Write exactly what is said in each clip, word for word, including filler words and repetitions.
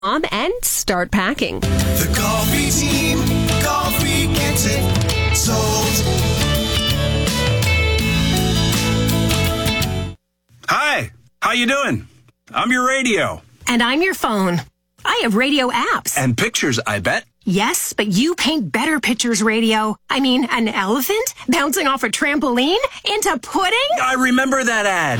and start packing. The coffee team, coffee gets it sold. Hi, how you doing? I'm your radio. And I'm your phone. I have radio apps. And pictures, I bet. Yes, but you paint better pictures, radio. I mean, an elephant bouncing off a trampoline into pudding? I remember that ad.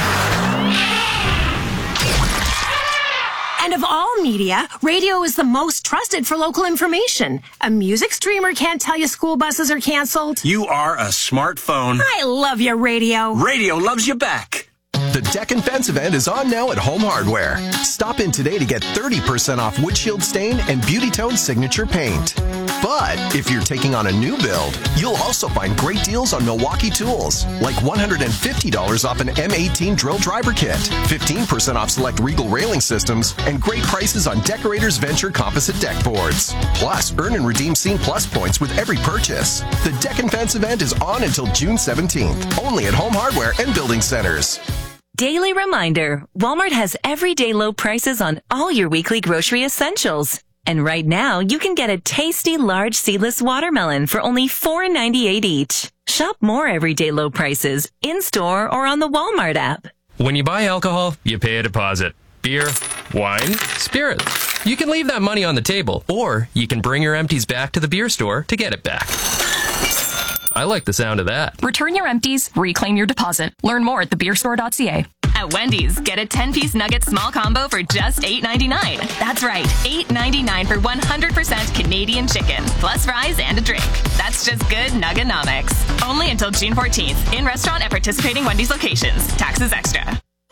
And of all media, radio is the most trusted for local information. A music streamer can't tell you school buses are canceled. You are a smartphone. I love you, radio. Radio loves you back. The Deck and Fence event is on now at Home Hardware. Stop in today to get thirty percent off windshield stain and Beauty Tone signature paint. But if you're taking on a new build, you'll also find great deals on Milwaukee tools, like one hundred fifty dollars off an M eighteen drill driver kit, fifteen percent off select Regal railing systems, and great prices on Decorators Venture composite deck boards. Plus, earn and redeem Scene Plus points with every purchase. The Deck and Fence event is on until June seventeenth, only at Home Hardware and Building Centers. Daily reminder, Walmart has everyday low prices on all your weekly grocery essentials. And right now, you can get a tasty large seedless watermelon for only four ninety-eight each. Shop more everyday low prices in-store or on the Walmart app. When you buy alcohol, you pay a deposit. Beer, wine, spirits. You can leave that money on the table, or you can bring your empties back to the beer store to get it back. I like the sound of that. Return your empties, reclaim your deposit. Learn more at the beer store dot c a. At Wendy's, get a ten-piece nugget small combo for just eight ninety-nine. That's right, eight ninety-nine for one hundred percent Canadian chicken, plus fries and a drink. That's just good Nugganomics. Only until June fourteenth. In restaurant at participating Wendy's locations. Taxes extra.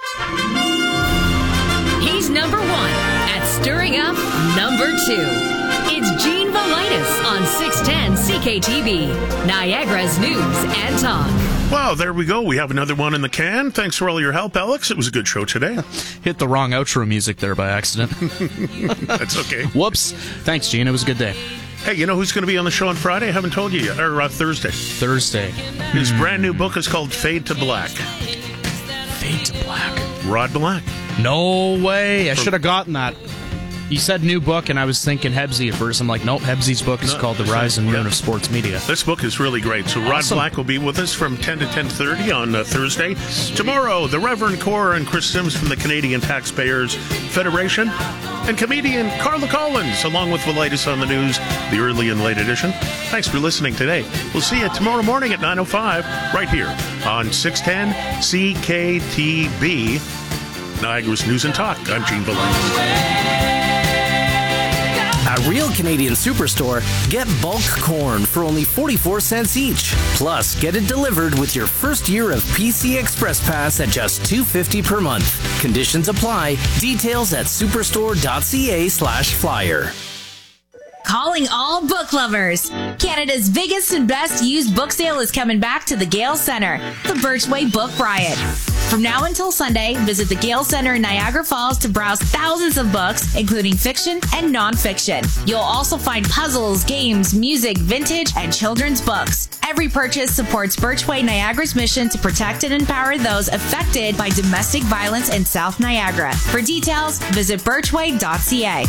He's number one at stirring up number two. It's Gene Velitis on six ten C K T V, Niagara's News and Talk. Wow, there we go. We have another one in the can. Thanks for all your help, Alex. It was a good show today. Hit the wrong outro music there by accident. That's okay. Whoops. Thanks, Gene. It was a good day. Hey, you know who's going to be on the show on Friday? I haven't told you yet. Or uh, Thursday. Thursday. His mm. brand new book is called Fade to Black. Fade to Black. Rod Black. No way. I should have gotten that. You said new book, and I was thinking Hebsy at first. I'm like, nope, Hebsy's book is no, called The Rise and Ruin yeah. of Sports Media. This book is really great. So Rod awesome. Black will be with us from ten to ten thirty on uh, Thursday. Sweet. Tomorrow, the Reverend Cora and Chris Sims from the Canadian Taxpayers Federation, and comedian Carla Collins, along with Velitis on the News, the early and late edition. Thanks for listening today. We'll see you tomorrow morning at nine oh five, right here on six ten C K T V, Niagara's News and Talk. I'm Gene Velitis. At Real Canadian Superstore, get bulk corn for only forty-four cents each. Plus, get it delivered with your first year of P C Express Pass at just two dollars and fifty cents per month. Conditions apply. Details at superstore dot c a slash flyer. Calling all book lovers. Canada's biggest and best used book sale is coming back to the Gale Centre, the Birchway Book Riot. From now until Sunday, visit the Gale Centre in Niagara Falls to browse thousands of books, including fiction and nonfiction. You'll also find puzzles, games, music, vintage, and children's books. Every purchase supports Birchway Niagara's mission to protect and empower those affected by domestic violence in South Niagara. For details, visit birchway dot c a.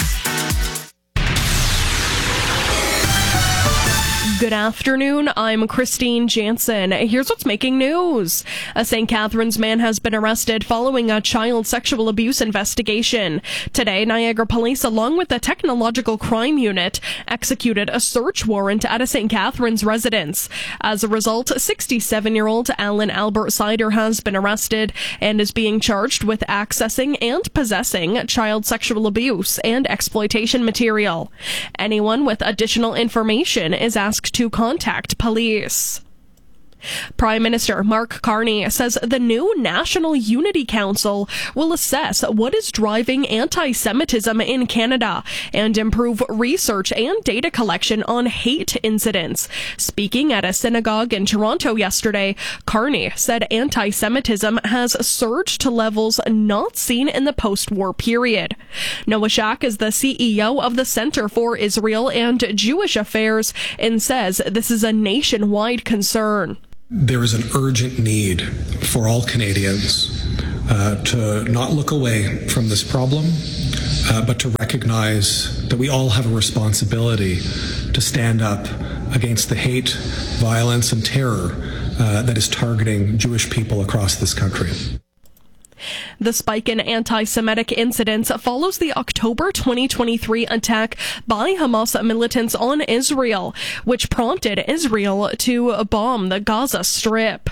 Good afternoon, I'm Christine Jansen. Here's what's making news. A Saint Catharines man has been arrested following a child sexual abuse investigation. Today, Niagara Police, along with the Technological Crime Unit, executed a search warrant at a Saint Catharines residence. As a result, sixty-seven-year-old Alan Albert Sider has been arrested and is being charged with accessing and possessing child sexual abuse and exploitation material. Anyone with additional information is asked to contact police. Prime Minister Mark Carney says the new National Unity Council will assess what is driving anti-Semitism in Canada and improve research and data collection on hate incidents. Speaking at a synagogue in Toronto yesterday, Carney said anti-Semitism has surged to levels not seen in the post-war period. Noah Shack is the C E O of the Center for Israel and Jewish Affairs and says this is a nationwide concern. There is an urgent need for all Canadians uh, to not look away from this problem, uh, but to recognize that we all have a responsibility to stand up against the hate, violence, and terror uh, that is targeting Jewish people across this country. The spike in anti-Semitic incidents follows the October twenty twenty-three attack by Hamas militants on Israel, which prompted Israel to bomb the Gaza Strip.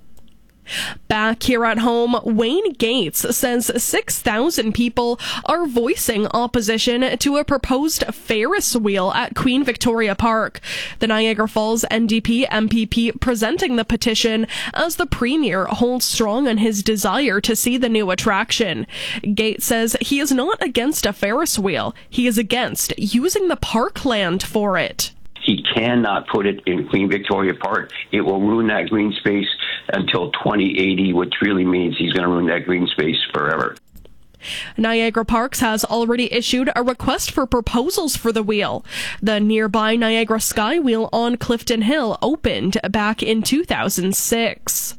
Back here at home, Wayne Gates says six thousand people are voicing opposition to a proposed Ferris wheel at Queen Victoria Park. The Niagara Falls N D P M P P presenting the petition as the Premier holds strong on his desire to see the new attraction. Gates says he is not against a Ferris wheel. He is against using the parkland for it. He cannot put it in Queen Victoria Park. It will ruin that green space until twenty eighty, which really means he's going to ruin that green space forever. Niagara Parks has already issued a request for proposals for the wheel. The nearby Niagara Sky Wheel on Clifton Hill opened back in two thousand six.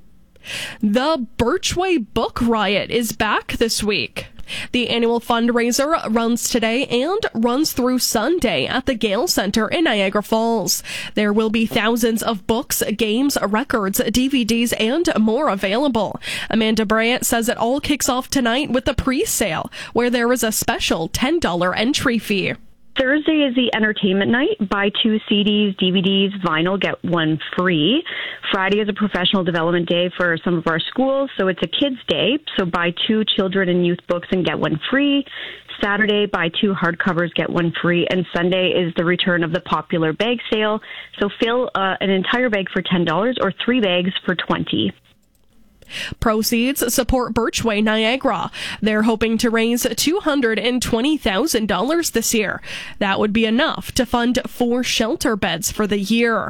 The Birchway Book Riot is back this week. The annual fundraiser runs today and runs through Sunday at the Gale Center in Niagara Falls. There will be thousands of books, games, records, D V Ds, and more available. Amanda Bryant says it all kicks off tonight with the pre-sale, where there is a special ten dollars entry fee. Thursday is the entertainment night. Buy two C Ds, D V Ds, vinyl, get one free. Friday is a professional development day for some of our schools, so it's a kids' day. So buy two children and youth books and get one free. Saturday, buy two hardcovers, get one free. And Sunday is the return of the popular bag sale. So fill uh, an entire bag for ten dollars or three bags for twenty dollars. Proceeds support Birchway Niagara. They're hoping to raise two hundred twenty thousand dollars this year. That would be enough to fund four shelter beds for the year.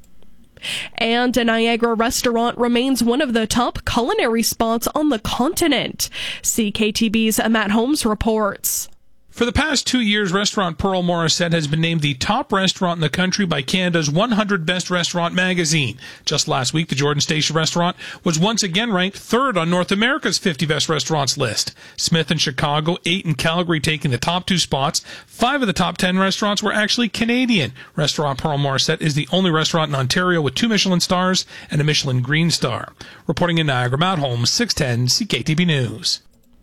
And a Niagara restaurant remains one of the top culinary spots on the continent. C K T B's Matt Holmes reports. For the past two years, Restaurant Pearl Morissette has been named the top restaurant in the country by Canada's one hundred Best Restaurant magazine. Just last week, the Jordan Station restaurant was once again ranked third on North America's fifty Best Restaurants list. Smith in Chicago, eight in Calgary taking the top two spots. Five of the top ten restaurants were actually Canadian. Restaurant Pearl Morissette is the only restaurant in Ontario with two Michelin stars and a Michelin Green Star. Reporting in Niagara, Matt Holmes, six ten C K T B News.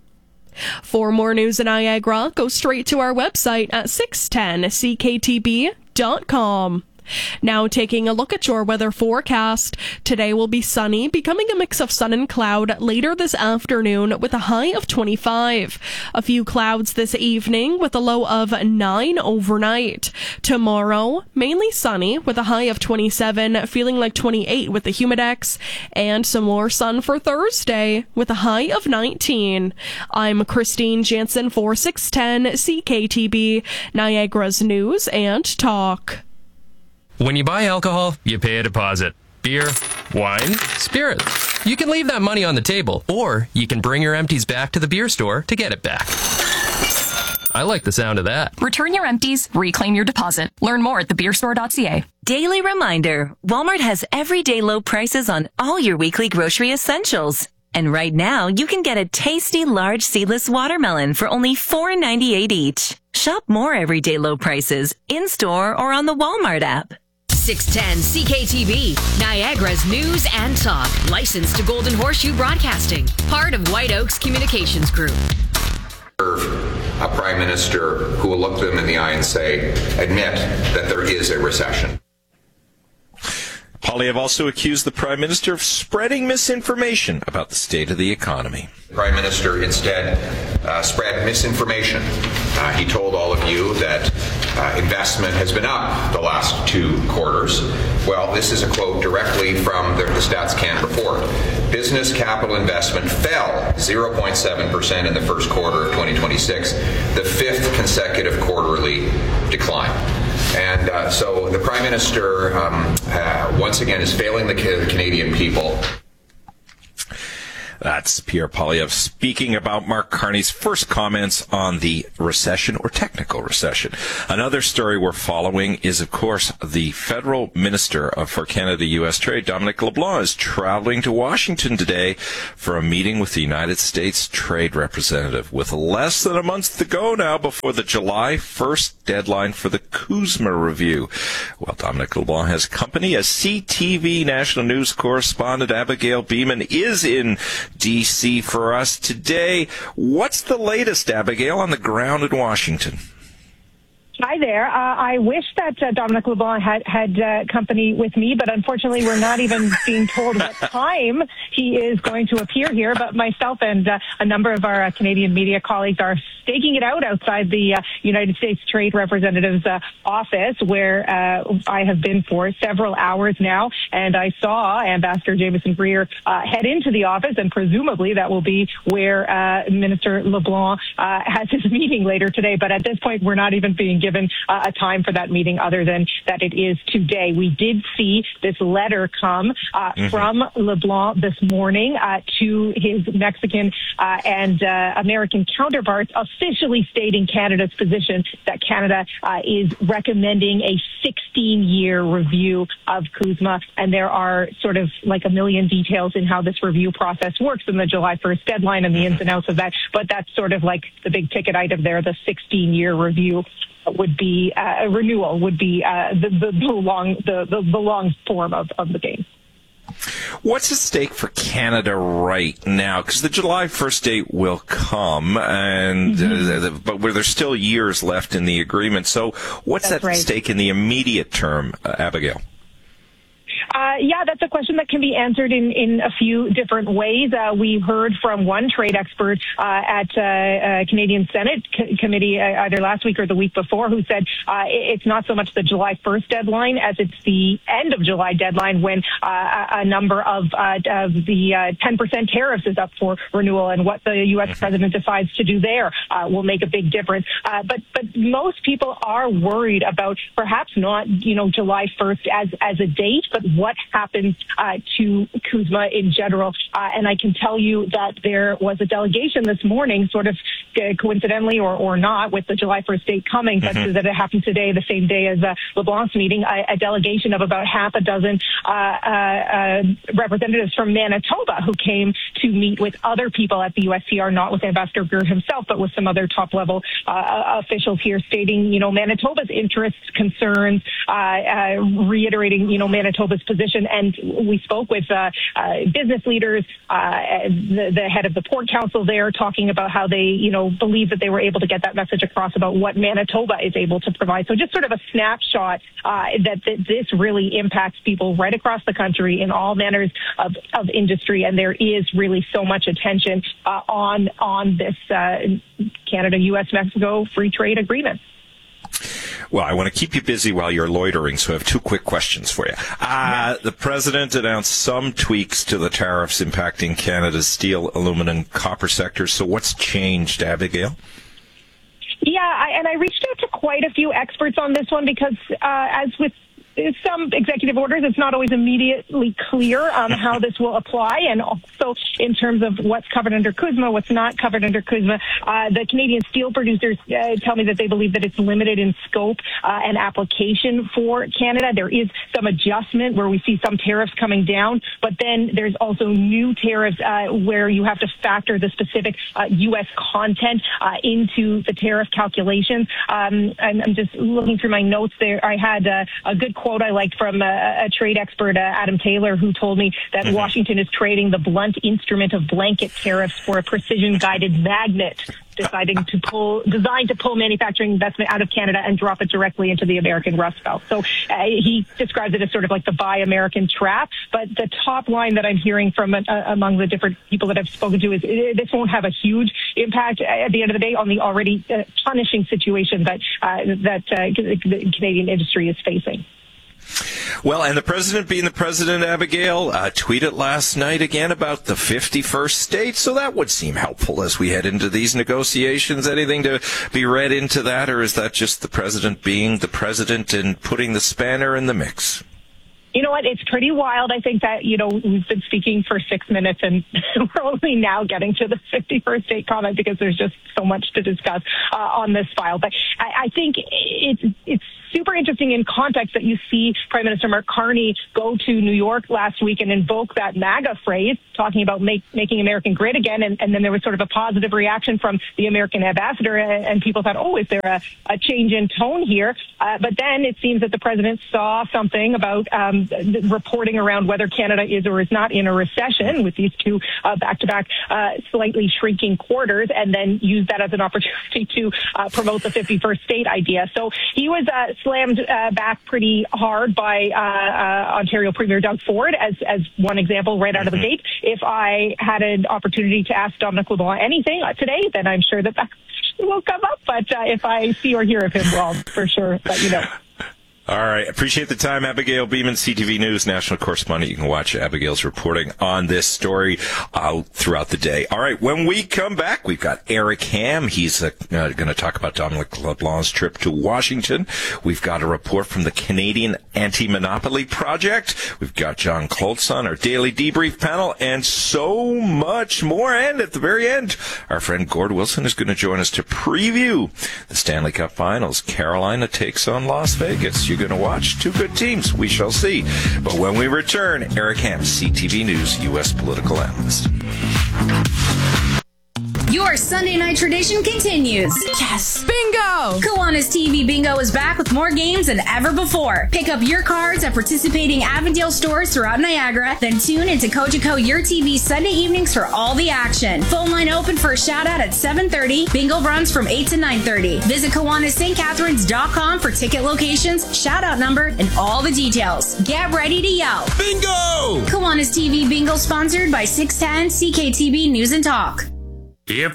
For more news in Niagara, go straight to our website at six ten C K T B dot com. Now taking a look at your weather forecast. Today will be sunny, becoming a mix of sun and cloud later this afternoon with a high of twenty-five. A few clouds this evening with a low of nine overnight. Tomorrow, mainly sunny with a high of twenty-seven, feeling like twenty-eight with the humidex. And some more sun for Thursday with a high of nineteen. I'm Christine Jansen for six ten C K T B, Niagara's News and Talk. When you buy alcohol, you pay a deposit. Beer, wine, spirits. You can leave that money on the table, or you can bring your empties back to the beer store to get it back. I like the sound of that. Return your empties, reclaim your deposit. Learn more at the beer store dot c a. Daily reminder, Walmart has everyday low prices on all your weekly grocery essentials. And right now, you can get a tasty large seedless watermelon for only four ninety-eight each. Shop more everyday low prices in-store or on the Walmart app. six ten C K T B, Niagara's News and Talk. Licensed to Golden Horseshoe Broadcasting. Part of White Oaks Communications Group. A prime minister who will look them in the eye and say, admit that there is a recession. Poilievre also accused the Prime Minister of spreading misinformation about the state of the economy. The Prime Minister instead uh, spread misinformation. Uh, he told all of you that uh, investment has been up the last two quarters. Well, this is a quote directly from the, the Stats Can report. Business capital investment fell zero point seven percent in the first quarter of twenty twenty-six, the fifth consecutive quarterly decline. And uh, so the Prime Minister, um, uh, once again, is failing the Canadian people. That's Pierre Poilievre speaking about Mark Carney's first comments on the recession or technical recession. Another story we're following is, of course, the federal minister of, for Canada-U S Trade, Dominic LeBlanc, is traveling to Washington today for a meeting with the United States Trade Representative, with less than a month to go now before the July first deadline for the CUSMA review. Well, Dominic LeBlanc has company as C T V national news correspondent Abigail Beeman is in D C for us today. What's the latest, Abigail, on the ground in Washington? Hi there. Uh, I wish that uh, Dominic LeBlanc had, had uh, company with me, but unfortunately we're not even being told what time he is going to appear here. But myself and uh, a number of our uh, Canadian media colleagues are staking it out outside the uh, United States Trade Representative's uh, office, where uh, I have been for several hours now. And I saw Ambassador Jameson Greer uh, head into the office, and presumably that will be where uh, Minister LeBlanc uh, has his meeting later today. But at this point, we're not even being given uh, a time for that meeting other than that it is today. We did see this letter come uh, mm-hmm. from LeBlanc this morning uh, to his Mexican uh, and uh, American counterparts, officially stating Canada's position that Canada uh, is recommending a sixteen-year review of CUSMA, and there are sort of like a million details in how this review process works in the July first deadline and the ins and outs of that, but that's sort of like the big ticket item there, the sixteen-year review would be uh, a renewal would be uh, the, the, the long the, the, the long form of, of the game. What's at stake for Canada right now? Because the July first date will come, and mm-hmm. uh, but where there's still years left in the agreement. So what's That's at right. stake in the immediate term, uh, Abigail? Uh, yeah, that's a question that can be answered in, in a few different ways. Uh, we heard from one trade expert uh, at uh, uh, Canadian Senate co- committee uh, either last week or the week before, who said uh, it's not so much the July first deadline as it's the end of July deadline when uh, a number of, uh, of the uh, ten percent tariffs is up for renewal, and what the U S president decides to do there uh, will make a big difference. Uh, but but most people are worried about perhaps not, you know, July first as as a date, but what happens uh, to CUSMA in general. Uh, and I can tell you that there was a delegation this morning, sort of uh, coincidentally or, or not, with the July first date coming, but mm-hmm. that it happened today, the same day as uh, LeBlanc's meeting, a, a delegation of about half a dozen uh, uh, uh, representatives from Manitoba who came to meet with other people at the U S T R, not with Ambassador Greer himself, but with some other top-level uh, officials here, stating, you know, Manitoba's interests, concerns, uh, uh, reiterating, you know, Manitoba's position. And we spoke with uh, uh, business leaders, uh, the, the head of the Port Council there, talking about how they, you know, believe that they were able to get that message across about what Manitoba is able to provide. So just sort of a snapshot uh, that, that this really impacts people right across the country in all manners of, of industry. And there is really so much attention uh, on, on this uh, Canada-U S Mexico free trade agreement. Well, I want to keep you busy while you're loitering, so I have two quick questions for you. Uh, the president announced some tweaks to the tariffs impacting Canada's steel, aluminum, copper sectors. So what's changed, Abigail? Yeah, I, and I reached out to quite a few experts on this one because, uh, as with some executive orders, it's not always immediately clear um, how this will apply, and also in terms of what's covered under CUSMA, what's not covered under CUSMA. Uh, the Canadian steel producers uh, tell me that they believe that it's limited in scope uh, and application for Canada. There is some adjustment where we see some tariffs coming down, but then there's also new tariffs uh, where you have to factor the specific uh, U S content uh, into the tariff calculations. Um, I'm, I'm just looking through my notes there. I had uh, a good quote I liked from a, a trade expert, uh, Adam Taylor, who told me that mm-hmm. Washington is trading the blunt instrument of blanket tariffs for a precision-guided magnet, deciding to pull, designed to pull manufacturing investment out of Canada and drop it directly into the American Rust Belt. So uh, he describes it as sort of like the Buy American trap. But the top line that I'm hearing from uh, among the different people that I've spoken to is uh, this won't have a huge impact at the end of the day on the already uh, punishing situation that uh, that uh, the Canadian industry is facing. Well, and the president being the president, Abigail, uh, tweeted last night again about the fifty-first state, so that would seem helpful as we head into these negotiations. Anything to be read into that, or is that just the president being the president and putting the spanner in the mix? You know what? It's pretty wild. I think that, you know, we've been speaking for six minutes and we're only now getting to the fifty-first date comment because there's just so much to discuss uh, on this file. But I, I think it's it's super interesting in context that you see Prime Minister Mark Carney go to New York last week and invoke that MAGA phrase, talking about make, making American great again. And, and then there was sort of a positive reaction from the American ambassador, and, and people thought, oh, is there a, a change in tone here? Uh, but then it seems that the president saw something about um, reporting around whether Canada is or is not in a recession with these two uh, back-to-back uh, slightly shrinking quarters, and then used that as an opportunity to uh, promote the fifty-first state idea. So he was uh, slammed uh, back pretty hard by uh, uh, Ontario Premier Doug Ford as as one example right out of the gate. If I had an opportunity to ask Dominic LeBlanc anything today, then I'm sure that that will come up. But uh, if I see or hear of him, well, for sure let you know. All right. Appreciate the time. Abigail Beeman, C T V News national correspondent. You can watch Abigail's reporting on this story uh, throughout the day. All right. When we come back, we've got Eric Ham. He's uh, uh, going to talk about Dominic LeBlanc's trip to Washington. We've got a report from the Canadian Anti-Monopoly Project. We've got John Klotz on our daily debrief panel, and so much more. And at the very end, our friend Gord Wilson is going to join us to preview the Stanley Cup Finals. Carolina takes on Las Vegas. You're going to watch two good teams. We shall see. But when we return, Eric Ham, C T V News U S political analyst. Your Sunday night tradition continues. Yes! Bingo! Kiwanis T V Bingo is back with more games than ever before. Pick up your cards at participating Avondale stores throughout Niagara, then tune into Cogeco Your T V Sunday evenings for all the action. Phone line open for a shout out at seven thirty. Bingo runs from eight to nine thirty. Visit Kiwanis St Catharines dot com for ticket locations, shout out number, and all the details. Get ready to yell. Bingo! Kiwanis T V Bingo sponsored by six ten C K T B News and Talk.